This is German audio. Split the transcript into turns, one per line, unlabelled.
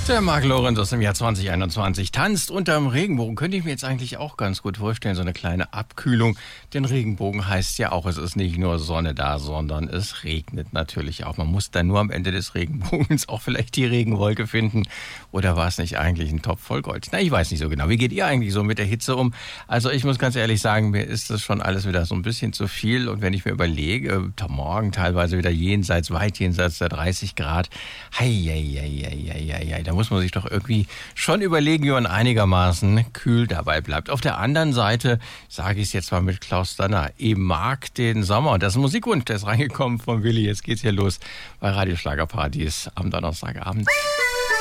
Der Marc Lorenz aus dem Jahr 2021 tanzt unterm Regenbogen. Könnte ich mir jetzt eigentlich auch ganz gut vorstellen, so eine kleine Abkühlung. Denn Regenbogen heißt ja auch, es ist nicht nur Sonne da, sondern es regnet natürlich auch. Man muss dann nur am Ende des Regenbogens auch vielleicht die Regenwolke finden. Oder war es nicht eigentlich ein Topf voll Gold? Na, ich weiß nicht so genau. Wie geht ihr eigentlich so mit der Hitze um? Also ich muss ganz ehrlich sagen, mir ist das schon alles wieder so ein bisschen zu viel. Und wenn ich mir überlege, morgen teilweise wieder weit jenseits der 30 Grad. Da muss man sich doch irgendwie schon überlegen, wie man einigermaßen kühl dabei bleibt. Auf der anderen Seite, sage ich es jetzt mal mit Klaus Danner, ich mag den Sommer. Und das ist ein Musikwunsch, der ist reingekommen von Willi. Jetzt geht's hier los bei Radio Schlagerpartys am Donnerstagabend.